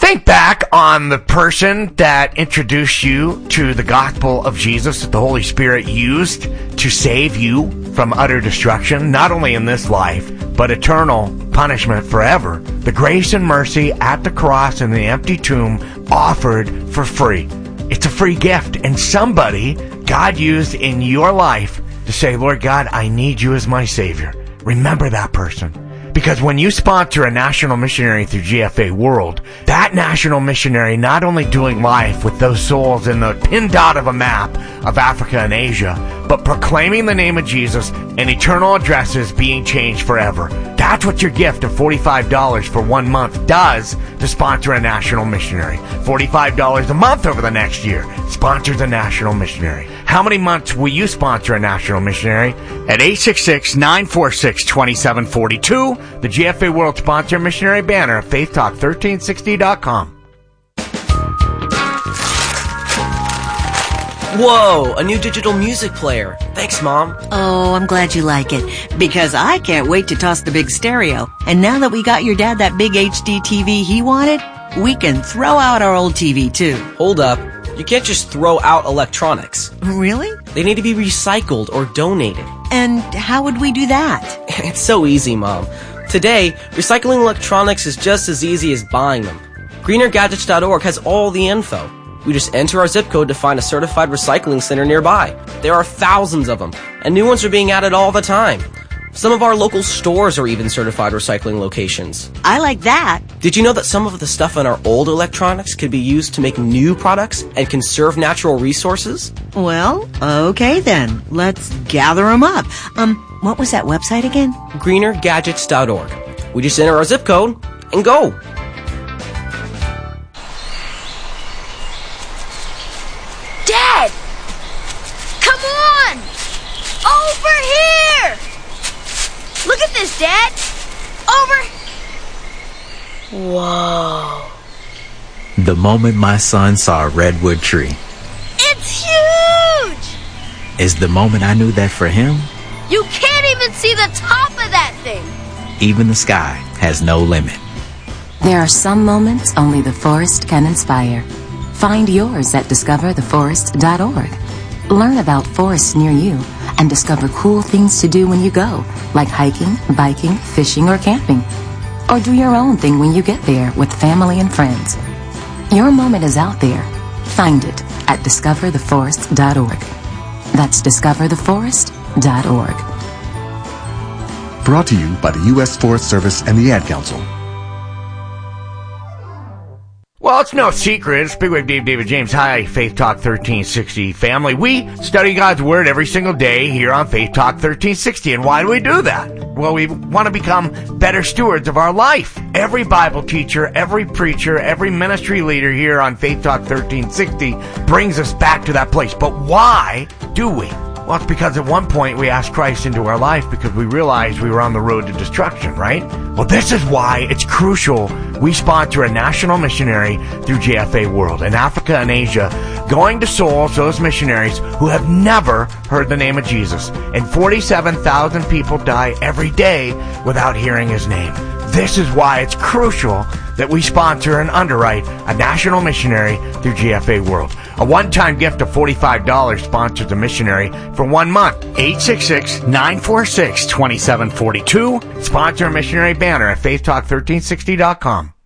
Think back on the person that introduced you to the gospel of Jesus that the Holy Spirit used to save you from utter destruction, not only in this life, but eternal punishment forever. The grace and mercy at the cross and the empty tomb offered for free. It's a free gift, and somebody God used in your life to say, Lord God, I need you as my Savior. Remember that person. Because when you sponsor a national missionary through GFA World, that national missionary not only doing life with those souls in the pin dot of a map of Africa and Asia, but proclaiming the name of Jesus and eternal addresses being changed forever. That's what your gift of $45 for 1 month does to sponsor a national missionary. $45 a month over the next year sponsors a national missionary. How many months will you sponsor a national missionary? At 866-946-2742, the GFA World Sponsor Missionary banner at faithtalk1360.com. Whoa, a new digital music player. Thanks, Mom. Oh, I'm glad you like it, because I can't wait to toss the big stereo. And now that we got your dad that big HD TV he wanted, we can throw out our old TV, too. Hold up. You can't just throw out electronics. Really? They need to be recycled or donated. And how would we do that? It's so easy, Mom. Today, recycling electronics is just as easy as buying them. GreenerGadgets.org has all the info. We just enter our zip code to find a certified recycling center nearby. There are thousands of them, and new ones are being added all the time. Some of our local stores are even certified recycling locations. I like that. Did you know that some of the stuff in our old electronics could be used to make new products and conserve natural resources? Well, okay then. Let's gather them up. What was that website again? GreenerGadgets.org. We just enter our zip code and go. Dad! Come on! Over here! Look at this, Dad! Over! Whoa. The moment my son saw a redwood tree It's huge! is the moment I knew that for him, You can't even see the top of that thing! even the sky has no limit. There are some moments only the forest can inspire. Find yours at discovertheforest.org. Learn about forests near you and discover cool things to do when you go, like hiking, biking, fishing, or camping. Or do your own thing when you get there with family and friends. Your moment is out there. Find it at discovertheforest.org. That's discovertheforest.org. Brought to you by the U.S. Forest Service and the Ad Council. Well, it's no secret. It's Big Wave David James. Hi, Faith Talk 1360 family. We study God's Word every single day here on Faith Talk 1360. And why do we do that? Well, we want to become better stewards of our life. Every Bible teacher, every preacher, every ministry leader here on Faith Talk 1360 brings us back to that place. But why do we? Well, it's because at one point we asked Christ into our life because we realized we were on the road to destruction, right? Well, this is why it's crucial we sponsor a national missionary through GFA World in Africa and Asia, going to souls, those missionaries who have never heard the name of Jesus. And 47,000 people die every day without hearing his name. This is why it's crucial that we sponsor and underwrite a national missionary through GFA World. A one-time gift of $45 sponsors a missionary for 1 month. 866-946-2742. Sponsor a missionary banner at faithtalk1360.com.